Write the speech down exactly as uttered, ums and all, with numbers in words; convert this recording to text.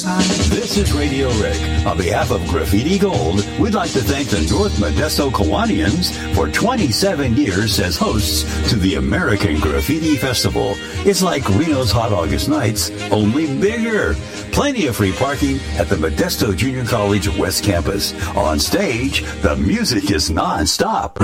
This is Radio Rick. On behalf of Graffiti Gold, we'd like to thank the North Modesto Kiwanians for twenty-seven years as hosts to the American Graffiti Festival. It's like Reno's Hot August Nights, only bigger. Plenty of free parking at the Modesto Junior College West Campus. On stage, the music is non-stop.